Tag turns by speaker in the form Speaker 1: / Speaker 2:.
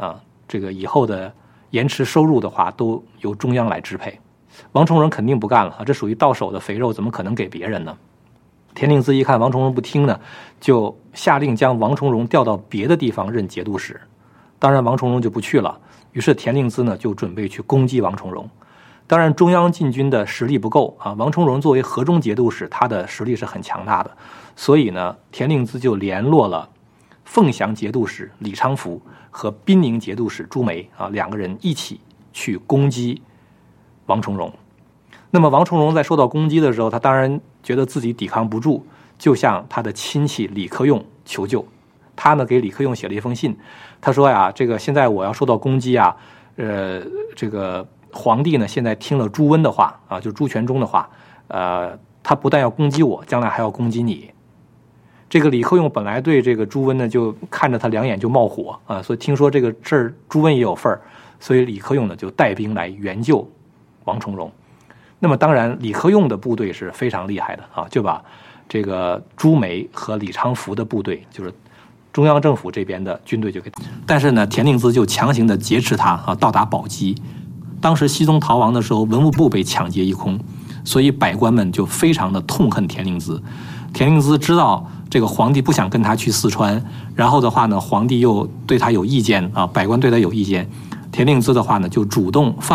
Speaker 1: 啊，这个以后的延迟收入的话都由中央来支配。王重荣肯定不干了啊，这属于到手的肥肉，怎么可能给别人呢？田令孜一看王重荣不听呢，就下令将王重荣调到别的地方任节度使。当然王重荣就不去了，于是田令孜呢就准备去攻击王重荣。当然中央禁军的实力不够啊，王重荣作为河中节度使，他的实力是很强大的，所以呢田令孜就联络了凤翔节度使李昌福和滨宁节度使朱梅啊，两个人一起去攻击王重荣。那么王重荣在受到攻击的时候，他当然觉得自己抵抗不住，就向他的亲戚李克用求救。他呢给李克用写了一封信，他说呀，这个现在我要受到攻击啊，这个皇帝呢现在听了朱温的话啊，就朱全忠的话，他不但要攻击我，将来还要攻击你。这个李克用本来对这个朱温呢就看着他两眼就冒火啊，所以听说这个事儿朱温也有份儿，所以李克用呢就带兵来援救王重荣。那么当然李克用的部队是非常厉害的啊，就把这个朱梅和李昌福的部队，就是中央政府这边的军队就给，但是呢田令孜就强行的劫持他啊，到达宝鸡。当时熹宗逃亡的时候，文物部被抢劫一空，所以百官们就非常的痛恨田令孜。田令孜知道这个皇帝不想跟他去四川，然后的话呢皇帝又对他有意见啊，百官对他有意见，田令孜的话呢就主动放